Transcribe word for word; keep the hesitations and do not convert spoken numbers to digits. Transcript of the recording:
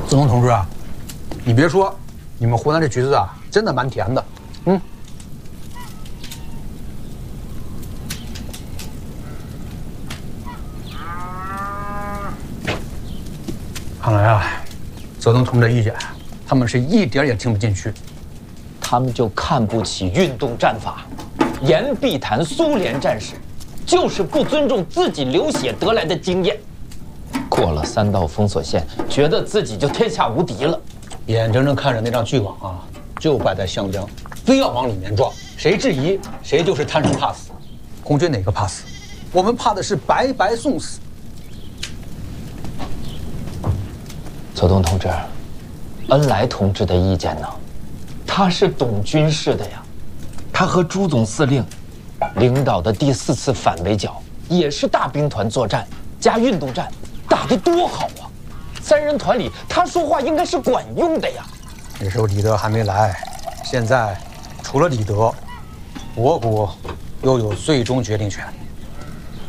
子龙同志啊，你别说，你们湖南这橘子啊，真的蛮甜的。嗯。看来啊，泽东同志的意见，他们是一点也听不进去。 他们就看不起运动战法，言必谈苏联战士，就是不尊重自己流血得来的经验。过了三道封锁线，觉得自己就天下无敌了。 眼睁睁看着那张巨网啊，就摆在湘江，非要往里面撞，谁质疑谁就是贪生怕死。红军哪个怕死？我们怕的是白白送死。 泽东同志，恩来同志的意见呢？他是懂军事的呀，他和朱总司令领导的第四次反围剿也是大兵团作战加运动战，打得多好啊！三人团里他说话应该是管用的呀。 那时候李德还没来，现在除了李德，我国又有最终决定权。